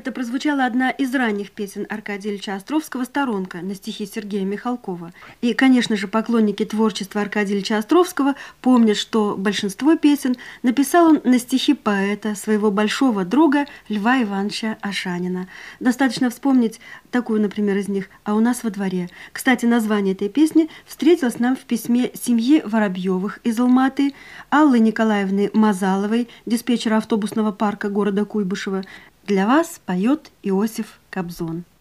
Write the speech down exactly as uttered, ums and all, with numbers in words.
Это прозвучала одна из ранних песен Аркадия Ильича Островского «Сторонка» на стихи Сергея Михалкова. И, конечно же, поклонники творчества Аркадия Ильича Островского помнят, что большинство песен написал он на стихи поэта, своего большого друга Льва Ивановича Ашанина. Достаточно вспомнить такую, например, из них «А у нас во дворе». Кстати, название этой песни встретилось нам в письме семьи Воробьевых из Алматы, Аллы Николаевны Мазаловой, диспетчера автобусного парка города Куйбышева. Для вас поет Иосиф Кобзон.